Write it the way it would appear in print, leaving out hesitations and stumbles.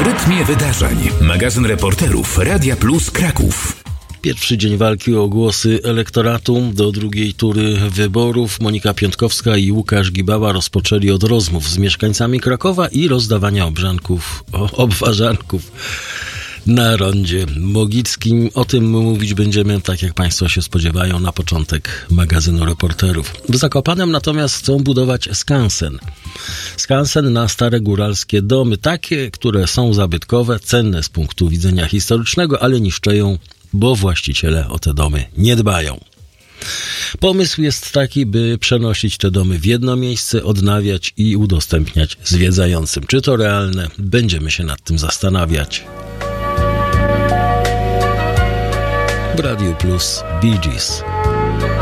rytmie wydarzeń. Magazyn reporterów Radia Plus Kraków. Pierwszy dzień walki o głosy elektoratu do drugiej tury wyborów. Monika Piątkowska i Łukasz Gibała rozpoczęli od rozmów z mieszkańcami Krakowa i rozdawania obwarzanków na rondzie Mogickim. O tym mówić będziemy, tak jak Państwo się spodziewają, na początek magazynu reporterów. W Zakopanem natomiast chcą budować skansen. Skansen na stare góralskie domy, takie, które są zabytkowe, cenne z punktu widzenia historycznego, ale niszczeją, bo właściciele o te domy nie dbają. Pomysł jest taki, by przenosić te domy w jedno miejsce, odnawiać i udostępniać zwiedzającym. Czy to realne? Będziemy się nad tym zastanawiać. W Radiu Plus Bee Gees.